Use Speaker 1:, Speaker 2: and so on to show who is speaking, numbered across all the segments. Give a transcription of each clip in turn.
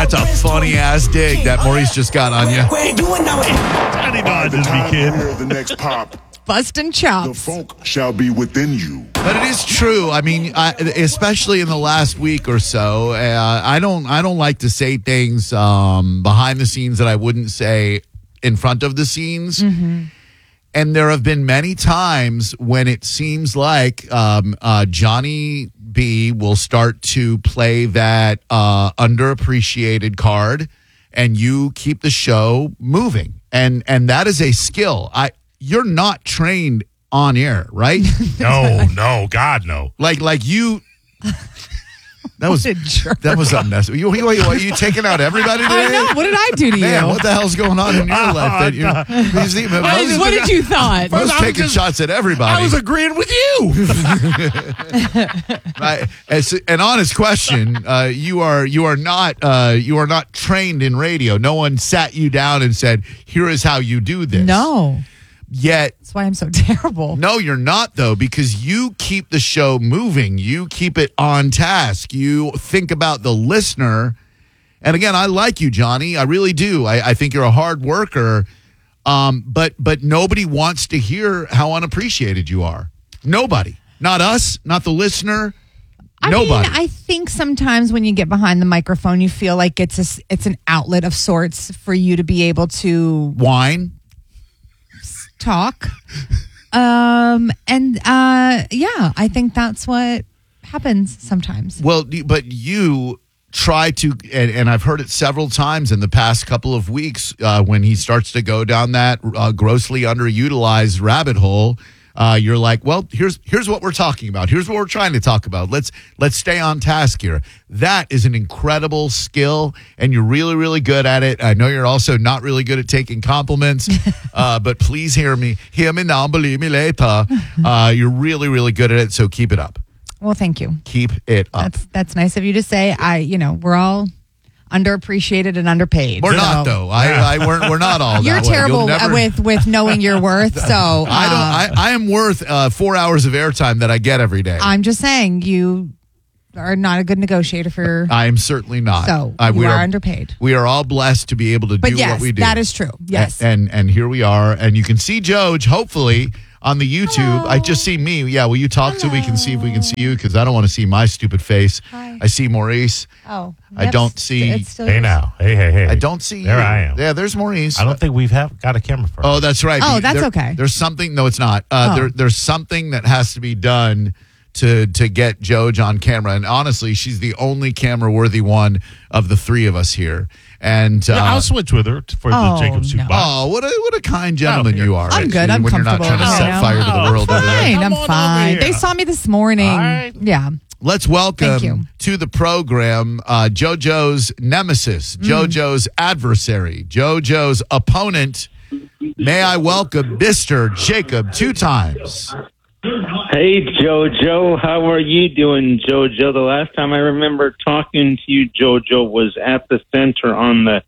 Speaker 1: That's a funny ass dig that Maurice just got on you.
Speaker 2: Johnny dodges me, kid.
Speaker 3: The next pop.
Speaker 4: Busting
Speaker 3: The
Speaker 4: chops.
Speaker 3: funk shall be within you.
Speaker 1: But it is true. I mean, especially in the last week or so, I don't like to say things behind the scenes that I wouldn't say in front of the scenes.
Speaker 4: Mm-hmm.
Speaker 1: And there have been many times when it seems like Johnny B will start to play that underappreciated card, and you keep the show moving. And that is a skill. You're not trained on air, right?
Speaker 2: No, God, no.
Speaker 1: Like you. That was unnecessary. Are you taking out everybody today?
Speaker 4: I know. What did I do to
Speaker 1: Man,
Speaker 4: you?
Speaker 1: what the hell's going on in your life? That
Speaker 4: What did you thought?
Speaker 1: Most taking shots at everybody.
Speaker 2: I was agreeing with you.
Speaker 1: An honest question. You are not trained in radio. No one sat you down and said, "Here is how you do this."
Speaker 4: No.
Speaker 1: Yet,
Speaker 4: That's why I'm so terrible.
Speaker 1: no, you're not, though, because you keep the show moving. You keep it on task. You think about the listener. And again, I like you, Johnny. I really do. I think you're a hard worker. But nobody wants to hear how unappreciated you are. Nobody. Not us, not the listener. Nobody.
Speaker 4: I think sometimes when you get behind the microphone, you feel like it's an outlet of sorts for you to be able to
Speaker 1: Whine.
Speaker 4: talk. I think that's what happens sometimes.
Speaker 1: Well, but you try to, and I've heard it several times in the past couple of weeks when he starts to go down that grossly underutilized rabbit hole. You're like, well, here's what we're talking about. Here's what we're trying to talk about. Let's stay on task here. That is an incredible skill, and you're really, really good at it. I know you're also not really good at taking compliments, but please hear me now, believe me later. You're really, really good at it, so keep it up.
Speaker 4: Well, thank you.
Speaker 1: Keep it up.
Speaker 4: That's nice of you to say. We're all underappreciated and underpaid.
Speaker 1: We're not, though. We're not all that
Speaker 4: You're
Speaker 1: way.
Speaker 4: terrible with knowing your worth. So
Speaker 1: I am worth 4 hours of airtime that I get every day.
Speaker 4: I'm just saying you are not a good negotiator for.
Speaker 1: I am certainly not.
Speaker 4: So we are underpaid.
Speaker 1: We are all blessed to be able to do what we do.
Speaker 4: That is true. Yes,
Speaker 1: and here we are, and you can see Joj hopefully on the YouTube.
Speaker 4: Hello.
Speaker 1: I just see me. Yeah, will you talk so we can see if we can see you? Because I don't want to see my stupid face.
Speaker 4: Hi.
Speaker 1: I see Maurice.
Speaker 4: Oh,
Speaker 1: I don't see.
Speaker 4: It's still
Speaker 2: Hey
Speaker 4: yours.
Speaker 2: now. Hey.
Speaker 1: I don't see
Speaker 2: There
Speaker 1: you.
Speaker 2: I am.
Speaker 1: Yeah, there's Maurice.
Speaker 2: I don't think we've got a camera for
Speaker 1: Oh, that's right.
Speaker 4: Oh, that's okay.
Speaker 1: There's something. No, it's not. There's something that has to be done to get Joj on camera. And honestly, she's the only camera-worthy one of the three of us here. And
Speaker 2: I'll switch with her for the Jacob Soup
Speaker 4: no.
Speaker 2: box.
Speaker 1: oh, what a kind gentleman
Speaker 2: here.
Speaker 1: you are.
Speaker 4: I'm good. I'm
Speaker 1: when
Speaker 4: comfortable.
Speaker 1: You're not trying to set fire to the world over there.
Speaker 4: Fine.
Speaker 2: Come
Speaker 4: I'm
Speaker 2: on over
Speaker 4: fine.
Speaker 2: here.
Speaker 4: They saw me this morning.
Speaker 2: All right.
Speaker 4: Yeah.
Speaker 1: Let's
Speaker 4: Thank you.
Speaker 1: welcome to the program JoJo's nemesis, JoJo's adversary, JoJo's opponent. May I welcome Mr. Jacob 2 times.
Speaker 5: Hey, JoJo. How are you doing, JoJo? The last time I remember talking to you, JoJo, was at the center on the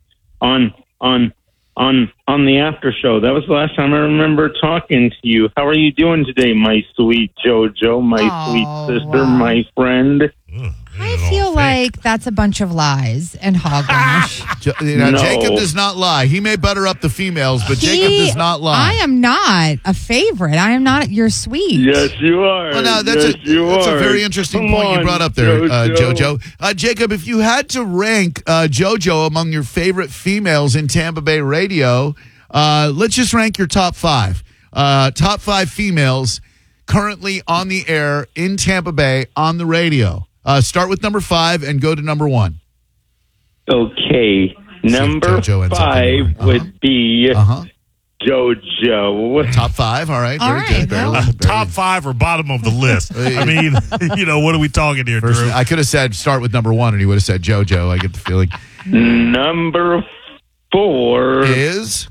Speaker 5: after show. That was the last time I remember talking to you. How are you doing today, my sweet JoJo, my sweet sister, my friend?
Speaker 4: I feel like that's a bunch of lies and hogwash.
Speaker 5: No.
Speaker 1: Jacob does not lie. He may butter up the females, but Jacob does not lie.
Speaker 4: I am not a favorite. I am not your sweet.
Speaker 5: Yes, you are.
Speaker 1: Well, no, that's a very interesting point you brought up there, JoJo. Jacob, if you had to rank JoJo among your favorite females in Tampa Bay radio, let's just rank your top 5. Top 5 females currently on the air in Tampa Bay on the radio. Start with number 5 and go to number 1.
Speaker 5: Okay. Number
Speaker 1: JoJo ends up
Speaker 5: 5
Speaker 1: anywhere.
Speaker 5: would be JoJo.
Speaker 1: Top 5, all right.
Speaker 4: All
Speaker 1: Very
Speaker 4: right,
Speaker 1: good. Barely,
Speaker 4: well.
Speaker 1: barely.
Speaker 2: Top 5 or bottom of the list. I mean, what are we talking here,
Speaker 1: First,
Speaker 2: Drew?
Speaker 1: I could have said start with number 1, and he would have said JoJo. I get the feeling.
Speaker 5: Number 4
Speaker 1: Is?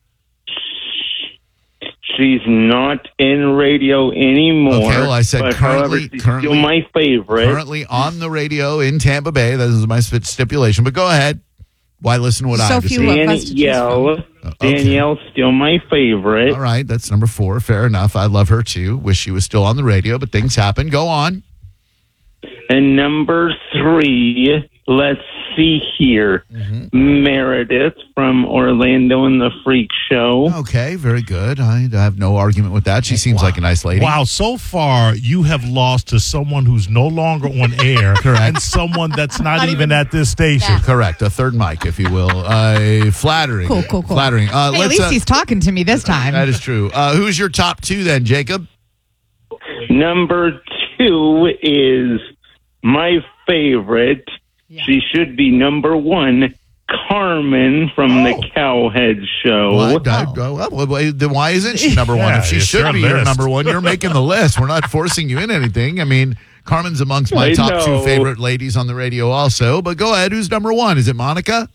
Speaker 5: She's not in radio anymore.
Speaker 1: Okay, well, I said
Speaker 5: but
Speaker 1: currently-
Speaker 5: however, she's
Speaker 1: currently-
Speaker 5: still my favorite.
Speaker 1: Currently on the radio in Tampa Bay. That is my stipulation. But go ahead. Why listen to what I have to
Speaker 4: Sophie
Speaker 1: say?
Speaker 4: Love us to choose
Speaker 5: Danielle.
Speaker 1: Okay.
Speaker 5: Danielle's still my favorite.
Speaker 1: All right, that's number 4. Fair enough. I love her too. Wish she was still on the radio, but things happen. Go on.
Speaker 5: And number 3 Let's see here. Meredith from Orlando and the Freak Show.
Speaker 1: Okay, very good. I have no argument with that. She seems like a nice lady.
Speaker 2: Wow, so far you have lost to someone who's no longer on air.
Speaker 1: Correct.
Speaker 2: And someone that's not even at this station.
Speaker 1: Correct. A third mic, if you will. Flattering.
Speaker 4: Cool.
Speaker 1: Flattering.
Speaker 4: Hey, at least he's talking to me this time.
Speaker 1: That is true. Who's your top two then, Jacob?
Speaker 5: Number 2 is my favorite. She should be number 1, Carmen from the Cowhead Show.
Speaker 1: Then why isn't she number one?
Speaker 2: Yeah,
Speaker 1: If she
Speaker 2: it's
Speaker 1: should
Speaker 2: your
Speaker 1: be your
Speaker 2: list.
Speaker 1: number one, you're making the list. We're not forcing you in anything. I mean, Carmen's amongst my
Speaker 5: I
Speaker 1: top two
Speaker 5: know.
Speaker 1: favorite ladies on the radio also. But go ahead. Who's number one? Is it Monica?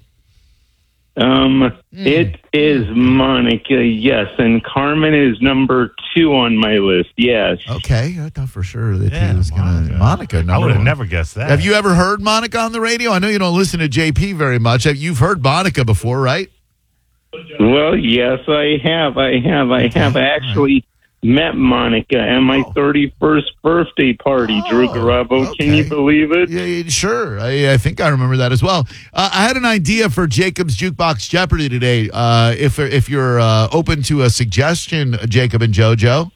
Speaker 5: It is Monica, yes, and Carmen is number 2 on my list, yes.
Speaker 1: Okay. I thought for sure that
Speaker 2: Yeah,
Speaker 1: he was going to. Monica,
Speaker 2: I
Speaker 1: number
Speaker 2: would have
Speaker 1: one.
Speaker 2: never guessed that.
Speaker 1: Have you ever heard Monica on the radio? I know you don't listen to JP very much. You've heard Monica before, right?
Speaker 5: Well, yes, I have. I actually met Monica at my 31st birthday party, Drew Garabo. Can you
Speaker 1: okay.
Speaker 5: believe it?
Speaker 1: Yeah, sure. I think I remember that as well. I had an idea for Jacob's Jukebox Jeopardy today. If you're open to a suggestion, Jacob and JoJo.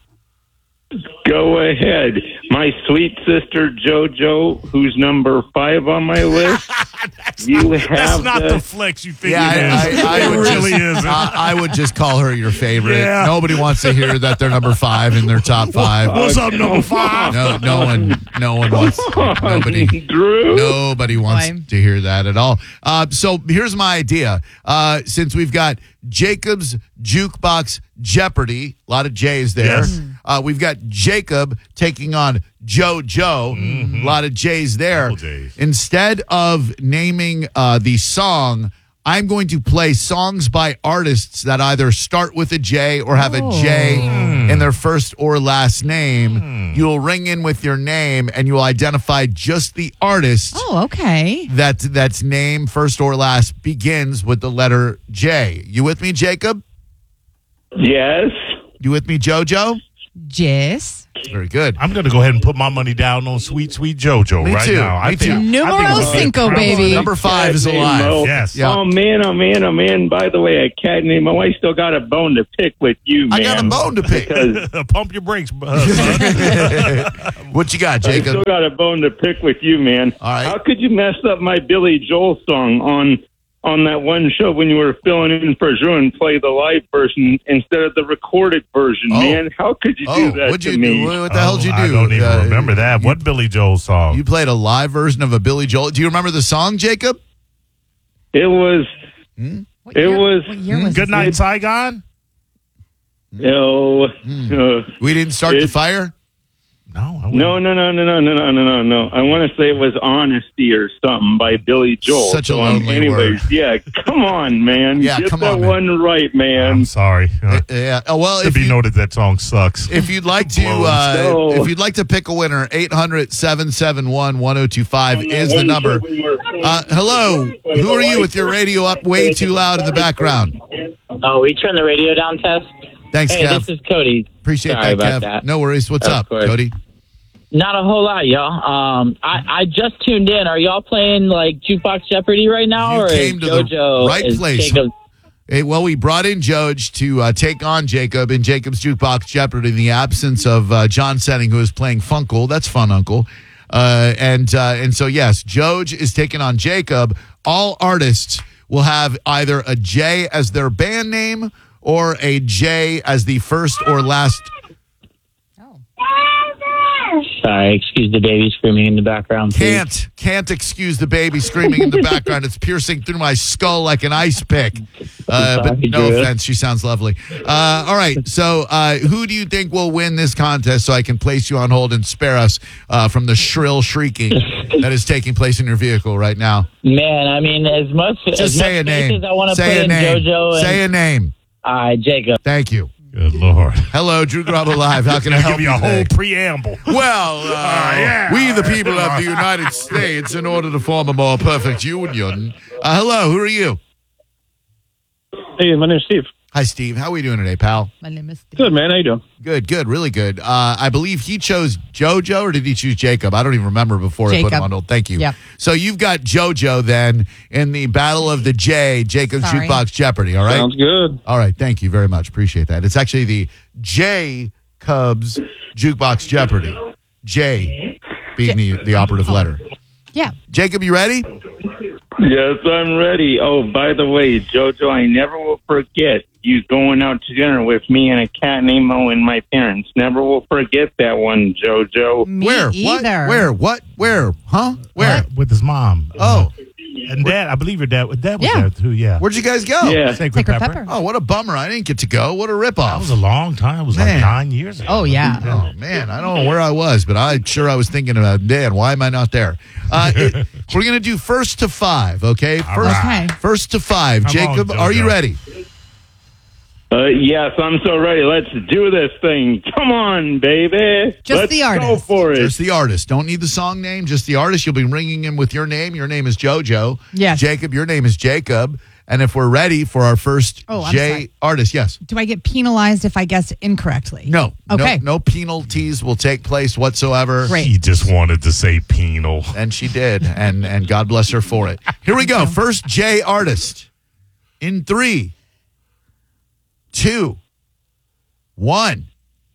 Speaker 5: Go ahead. My sweet sister JoJo, who's number 5 on my list.
Speaker 2: That's
Speaker 5: have
Speaker 2: not
Speaker 5: the-
Speaker 2: the flex you think
Speaker 1: Yeah,
Speaker 2: it is.
Speaker 1: I
Speaker 2: It
Speaker 1: would
Speaker 2: really
Speaker 1: just,
Speaker 2: isn't.
Speaker 1: I would just call her your favorite.
Speaker 2: Yeah.
Speaker 1: Nobody wants to hear that they're number 5 in their top 5.
Speaker 2: What's up, number 5?
Speaker 1: No one wants.
Speaker 5: Drew?
Speaker 1: Nobody wants
Speaker 4: Lame.
Speaker 1: to hear that at all. So here's my idea. Since we've got Jacob's Jukebox Jeopardy, a lot of J's there.
Speaker 2: Yes.
Speaker 1: We've got Jacob taking on JoJo, a lot of J's there.
Speaker 2: Double J's.
Speaker 1: Instead of naming the song, I'm going to play songs by artists that either start with a J or have a J in their first or last name. You'll ring in with your name and you'll identify just the artist
Speaker 4: Oh, okay.
Speaker 1: that's name first or last begins with the letter J. You with me, Jacob?
Speaker 5: Yes.
Speaker 1: You with me, JoJo?
Speaker 4: Jess.
Speaker 1: Very good.
Speaker 2: I'm going to go ahead and put my money down on Sweet JoJo
Speaker 1: Me
Speaker 2: right
Speaker 1: too.
Speaker 2: now.
Speaker 1: Me too.
Speaker 4: Numero
Speaker 2: it would be a
Speaker 4: cinco,
Speaker 2: proud
Speaker 4: baby.
Speaker 2: moment.
Speaker 1: Number 5 is
Speaker 5: Cat named
Speaker 1: alive.
Speaker 5: Mo.
Speaker 2: Yes.
Speaker 1: Yeah.
Speaker 5: Oh man. By the way, a cat named Mo. I still got a bone to pick with you, man.
Speaker 1: I got a bone to pick.
Speaker 5: Because
Speaker 2: Pump your brakes, son.
Speaker 1: What you got,
Speaker 5: I
Speaker 1: Jacob?
Speaker 5: still got a bone to pick with you, man.
Speaker 1: All right.
Speaker 5: How could you mess up my Billy Joel song on that one show when you were filling in for Drew and play the live version instead of the recorded version, man? How could you do that
Speaker 1: what'd
Speaker 5: to
Speaker 1: you
Speaker 5: me?
Speaker 1: do? What the hell did you do?
Speaker 2: I don't even remember that. What Billy Joel song?
Speaker 1: You played a live version of a Billy Joel. Do you remember the song, Jacob?
Speaker 5: It was.
Speaker 4: What
Speaker 5: It
Speaker 4: year-
Speaker 5: was-
Speaker 4: What year was
Speaker 2: Good
Speaker 4: this?
Speaker 2: Night, Saigon?
Speaker 5: No,
Speaker 1: We didn't start the
Speaker 5: It-
Speaker 1: fire?
Speaker 2: No.
Speaker 5: no. I want to say it was "Honesty" or something by Billy Joel.
Speaker 1: Such a
Speaker 5: So,
Speaker 1: lonely
Speaker 5: anyways,
Speaker 1: word.
Speaker 5: yeah, come on, man.
Speaker 1: Yeah,
Speaker 5: Get
Speaker 1: come
Speaker 5: that
Speaker 1: on, man.
Speaker 5: one right, man.
Speaker 2: I'm sorry.
Speaker 1: Yeah. Oh, well,
Speaker 2: To be noted, that song sucks.
Speaker 1: if you'd like to
Speaker 5: No.
Speaker 1: if you'd like to pick a winner, 800-771-1025 is the number. Hello. Who are you with your radio up way too loud in the background?
Speaker 6: Oh, we turn the radio down, Tess?
Speaker 1: Thanks,
Speaker 6: Hey,
Speaker 1: Kev.
Speaker 6: this is Cody.
Speaker 1: Appreciate
Speaker 6: Sorry
Speaker 1: that, Kev.
Speaker 6: about that.
Speaker 1: No worries. What's
Speaker 6: Of
Speaker 1: up,
Speaker 6: course.
Speaker 1: Cody?
Speaker 6: Not a whole lot, y'all. I just tuned in. Are y'all playing like Jukebox Jeopardy right now,
Speaker 1: You
Speaker 6: or
Speaker 1: came
Speaker 6: is
Speaker 1: to the
Speaker 6: JoJo
Speaker 1: right
Speaker 6: is
Speaker 1: place.
Speaker 6: Jacob?
Speaker 1: Hey, well, we brought in Joj to take on Jacob in Jacob's Jukebox Jeopardy in the absence of John Setting, who is playing Funkle. That's fun, Uncle. And so, yes, Joj is taking on Jacob. All artists will have either a J as their band name or a J as the first or last.
Speaker 6: Sorry, excuse the baby screaming in the background. please.
Speaker 1: Can't excuse the baby screaming in the background. It's piercing through my skull like an ice pick. But no
Speaker 6: Drew.
Speaker 1: offense, she sounds lovely. All right, so who do you think will win this contest so I can place you on hold and spare us from the shrill shrieking that is taking place in your vehicle right now?
Speaker 6: Man, I mean, as much
Speaker 1: Just
Speaker 6: as
Speaker 1: say a
Speaker 6: much faith
Speaker 1: name.
Speaker 6: as I want to put
Speaker 1: Say a
Speaker 6: in
Speaker 1: name.
Speaker 6: JoJo
Speaker 1: Say a
Speaker 6: and
Speaker 1: name.
Speaker 6: Jacob.
Speaker 1: Thank you.
Speaker 2: Good Lord.
Speaker 1: Hello, Drew Grabo Live. How can I
Speaker 2: I'll
Speaker 1: help
Speaker 2: give you
Speaker 1: you
Speaker 2: a whole
Speaker 1: today?
Speaker 2: preamble.
Speaker 1: Well,
Speaker 2: yeah.
Speaker 1: we the people of the United States, in order to form a more perfect union. Hello, who are you?
Speaker 7: Hey, my name's Steve.
Speaker 1: Hi, Steve. How are we doing today, pal?
Speaker 4: My name is Steve.
Speaker 7: Good, man. How you doing?
Speaker 1: Good, really good. I believe he chose JoJo, or did he choose Jacob? I don't even remember before I put him
Speaker 4: Jacob.
Speaker 1: on hold. Thank you.
Speaker 4: Yep.
Speaker 1: So you've got JoJo then in the Battle of the J, Jacob's
Speaker 4: Sorry.
Speaker 1: Jukebox Jeopardy, all right?
Speaker 7: Sounds good.
Speaker 1: All right, thank you very much. Appreciate that. It's actually the J Cubs Jukebox Jeopardy. J being the operative letter.
Speaker 4: Yeah.
Speaker 1: Jacob, you ready?
Speaker 5: Yes, I'm ready. Oh, by the way, JoJo, I never will forget you going out to dinner with me and a cat named Mo and my parents. Never will forget that one, JoJo.
Speaker 4: Me
Speaker 1: Where?
Speaker 4: either.
Speaker 1: What? Where? What? Where? Huh? Where?
Speaker 2: With his mom.
Speaker 1: Oh,
Speaker 2: And Dad, I believe your dad was
Speaker 4: Yeah.
Speaker 2: there too, yeah.
Speaker 1: where'd you guys go?
Speaker 5: Yeah.
Speaker 2: Sacred
Speaker 4: Sacred
Speaker 2: Pepper.
Speaker 4: Pepper.
Speaker 1: Oh, what a bummer. I didn't get to go. What a
Speaker 2: That
Speaker 1: ripoff.
Speaker 2: was a long time. It was
Speaker 1: Man.
Speaker 2: like 9 years ago.
Speaker 4: Oh, yeah.
Speaker 1: Oh, man. I don't know where I was, but I'm sure I was thinking about, Dan, why am I not there? We're going to do first to five, okay?
Speaker 2: right.
Speaker 4: Okay.
Speaker 1: First to five.
Speaker 2: Come
Speaker 1: Jacob,
Speaker 2: on,
Speaker 1: are you
Speaker 2: JoJo.
Speaker 1: ready?
Speaker 5: Yes, I'm so ready. Let's do this thing. Come on, baby.
Speaker 4: Just
Speaker 5: Let's
Speaker 4: the
Speaker 5: go
Speaker 4: artist.
Speaker 5: for it.
Speaker 1: Just the artist. Don't need the song name, just the artist. You'll be ringing him with your name. Your name is JoJo.
Speaker 4: Yes.
Speaker 1: Jacob, your name is Jacob. And if we're ready for our first
Speaker 4: Oh, I'm
Speaker 1: J
Speaker 4: sorry.
Speaker 1: artist, yes.
Speaker 4: Do I get penalized if I guess incorrectly?
Speaker 1: No.
Speaker 4: Okay.
Speaker 1: No penalties will take place whatsoever.
Speaker 4: Great.
Speaker 2: He just wanted to say penal.
Speaker 1: And she did, and God bless her for it. Here we go. First J artist. In 3, 2, 1.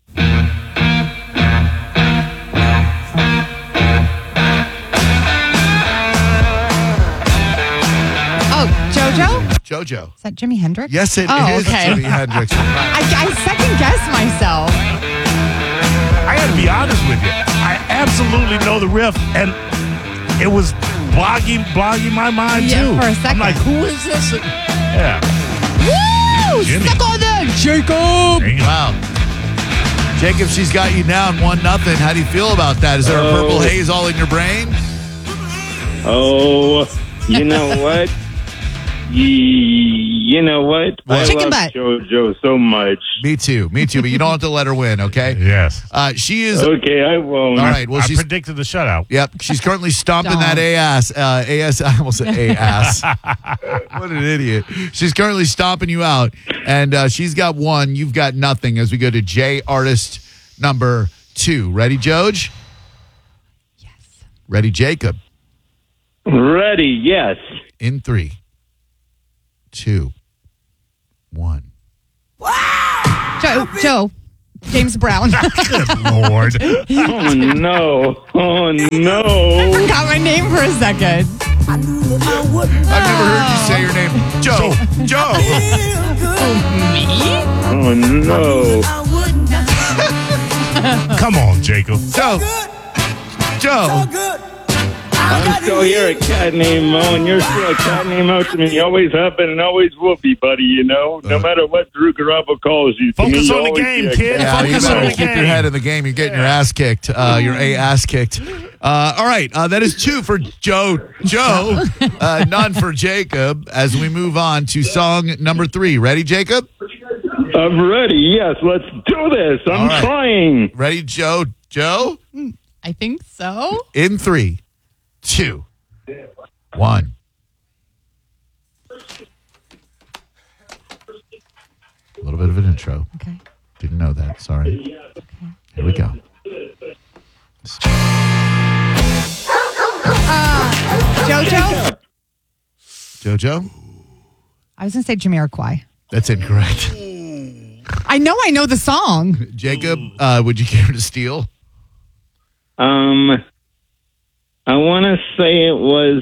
Speaker 4: Oh, JoJo?
Speaker 1: JoJo.
Speaker 4: Is that Jimi Hendrix?
Speaker 1: Yes, it is
Speaker 4: Oh, okay.
Speaker 1: Jimi Hendrix.
Speaker 4: I second guessed myself.
Speaker 2: I got to be honest with you. I absolutely know the riff, and it was blogging my mind
Speaker 4: Yeah,
Speaker 2: too.
Speaker 4: for a
Speaker 2: I'm
Speaker 4: second.
Speaker 2: like, who is this? Yeah.
Speaker 4: Woo!
Speaker 2: Jimmy.
Speaker 4: Suck on that, Jacob!
Speaker 2: Damn.
Speaker 1: Wow. Jacob, she's got you down 1-0. How do you feel about that? Is there a purple haze all in your brain?
Speaker 5: Oh, you know what? You know what? I
Speaker 4: Chicken
Speaker 5: love
Speaker 4: butt.
Speaker 5: JoJo so much.
Speaker 1: Me too. But you don't have to let her win, okay?
Speaker 2: Yes.
Speaker 1: She is.
Speaker 5: Okay, I won't.
Speaker 1: All right. Well,
Speaker 2: I
Speaker 1: she's.
Speaker 2: predicted the shutout.
Speaker 1: Yep, she's currently stomping
Speaker 4: Don't.
Speaker 1: that ass. I almost said ass. What an idiot. She's currently stomping you out, and she's got 1. You've got nothing as we go to J artist number 2. Ready, Joj?
Speaker 4: Yes.
Speaker 1: Ready, Jacob?
Speaker 5: Ready, yes.
Speaker 1: In 3, 2, 1.
Speaker 4: Joe. James Brown.
Speaker 2: Good Lord.
Speaker 5: Oh, no. Oh, no.
Speaker 4: Forgot my name for a second.
Speaker 1: I've never heard you say your name. Joe. Joe.
Speaker 5: Oh, no.
Speaker 2: Come on, Jacob.
Speaker 1: Joe.
Speaker 5: I'm still here, a cat named Mo, and you're still a cat named Mo to me. You always have been and always will be, buddy, you know? No matter what Drew Garabo calls you. To me,
Speaker 2: Focus
Speaker 5: you'll
Speaker 2: on the
Speaker 5: always
Speaker 2: game,
Speaker 5: be a
Speaker 2: kid.
Speaker 5: cat.
Speaker 1: Yeah, you
Speaker 2: Focus on
Speaker 1: better
Speaker 2: the
Speaker 1: keep your
Speaker 2: game.
Speaker 1: head in the game. You're getting your ass kicked. Your ass kicked. All right. That is 2 for Joe. None for Jacob as we move on to song number 3. Ready, Jacob?
Speaker 5: I'm ready, yes. Let's do this. I'm
Speaker 1: All right.
Speaker 5: trying.
Speaker 1: Ready, Joe? Joe?
Speaker 4: I think so.
Speaker 1: In 3, 2, 1. A little bit of an intro.
Speaker 4: Okay.
Speaker 1: Didn't know that. Sorry. Here we go.
Speaker 4: JoJo?
Speaker 1: JoJo?
Speaker 4: I was going to say Jamiroquai.
Speaker 1: That's incorrect.
Speaker 4: I know the song.
Speaker 1: Jacob, would you care to steal?
Speaker 5: I want to say it was,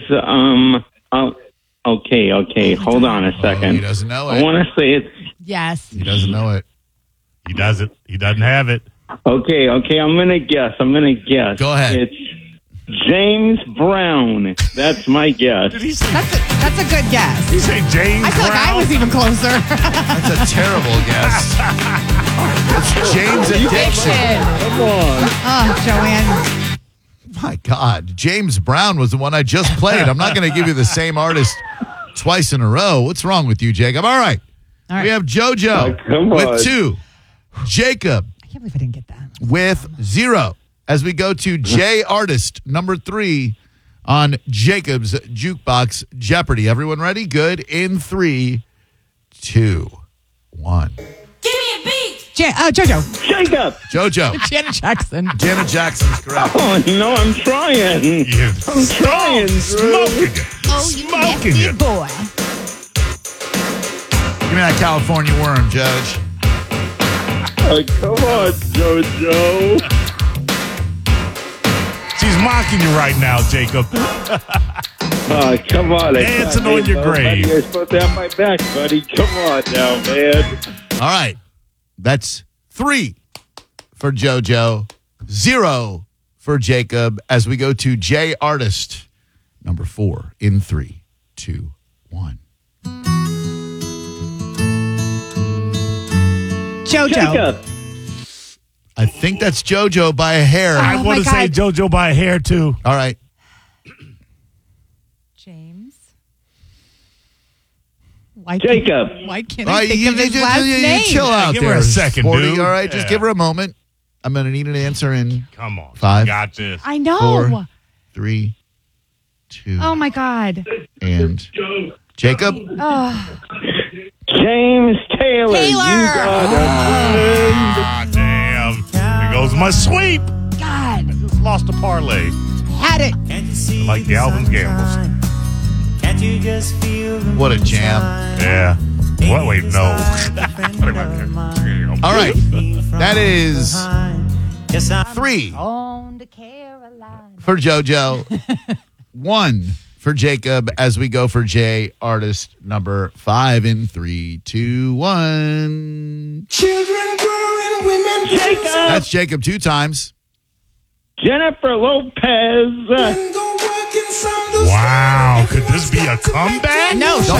Speaker 5: okay. Hold on a
Speaker 1: Oh, he
Speaker 5: second.
Speaker 1: doesn't know
Speaker 5: I
Speaker 1: it.
Speaker 5: want to say it's,
Speaker 4: Yes.
Speaker 1: He doesn't know it.
Speaker 2: He doesn't. He doesn't have it.
Speaker 5: okay, I'm going to guess.
Speaker 1: Go ahead.
Speaker 5: It's James Brown. That's my guess.
Speaker 2: Did he say?
Speaker 4: That's a good
Speaker 2: Did he
Speaker 4: guess.
Speaker 2: say James
Speaker 4: I feel like I
Speaker 2: Brown?
Speaker 4: was even closer.
Speaker 1: That's a terrible guess. It's James Addiction.
Speaker 5: Come on.
Speaker 4: Oh, Joanne.
Speaker 1: My God. James Brown was the one I just played. I'm not going to give you the same artist twice in a row. What's wrong with you, Jacob? All right.
Speaker 4: All right.
Speaker 1: We have JoJo
Speaker 5: come
Speaker 1: with
Speaker 5: on.
Speaker 1: 2. Jacob
Speaker 4: I can't believe I didn't get that.
Speaker 1: with 0. As we go to J artist number 3 on Jacob's Jukebox Jeopardy. Everyone ready? Good. In 3, 2, 1.
Speaker 4: JoJo.
Speaker 5: Jacob.
Speaker 1: JoJo.
Speaker 4: Janet Jackson.
Speaker 1: Janet Jackson's correct.
Speaker 5: Oh, no, I'm trying.
Speaker 2: Yeah.
Speaker 5: I'm trying, Drew.
Speaker 2: Smoking it.
Speaker 4: Oh, you
Speaker 2: Smoking
Speaker 4: nasty
Speaker 2: it.
Speaker 4: boy.
Speaker 1: Give me that California worm, Judge.
Speaker 5: Oh, come on, JoJo.
Speaker 2: She's mocking you right now, Jacob.
Speaker 5: Oh, come on.
Speaker 2: Dancing on your grave.
Speaker 5: You're supposed to have my back, buddy. Come on now, man.
Speaker 1: All right. That's 3 for JoJo, 0 for Jacob as we go to J Artist, number 4 in 3, 2, 1.
Speaker 4: JoJo.
Speaker 5: Jacob.
Speaker 1: I think that's JoJo by a hair.
Speaker 2: I
Speaker 4: Oh,
Speaker 2: want
Speaker 4: my
Speaker 2: to say
Speaker 4: God.
Speaker 2: JoJo by a hair, too.
Speaker 1: All right.
Speaker 4: James. Why
Speaker 5: Jacob.
Speaker 4: Why can't
Speaker 1: All
Speaker 4: I
Speaker 1: right,
Speaker 4: think of his
Speaker 1: you
Speaker 4: last name?
Speaker 1: chill out
Speaker 2: give
Speaker 1: there.
Speaker 2: her a second,
Speaker 1: Sporty.
Speaker 2: dude.
Speaker 1: All right, just
Speaker 2: Yeah.
Speaker 1: give her a moment. I'm going to need an answer in
Speaker 2: Come on.
Speaker 1: 5,
Speaker 2: Got this.
Speaker 4: I know.
Speaker 1: 4, 3, 2,
Speaker 4: Oh my God.
Speaker 1: and Jacob.
Speaker 4: Oh.
Speaker 5: James Taylor.
Speaker 4: Taylor.
Speaker 5: You got
Speaker 2: Ah, damn. There goes my sweep.
Speaker 4: God.
Speaker 2: Just lost a parlay.
Speaker 4: Had it.
Speaker 2: Like the Alvin's gambles.
Speaker 1: What a jam.
Speaker 2: Yeah. What? Wait, no.
Speaker 1: All right. That is 3
Speaker 4: On to Carolina.
Speaker 1: for JoJo, 1 for Jacob as we go for J Artist number 5 in 3, 2, 1.
Speaker 3: Children growing, women
Speaker 5: Jacob.
Speaker 1: That's Jacob 2 times.
Speaker 5: Jennifer Lopez.
Speaker 3: go working from the
Speaker 2: Wow. Could this be a comeback?
Speaker 4: No,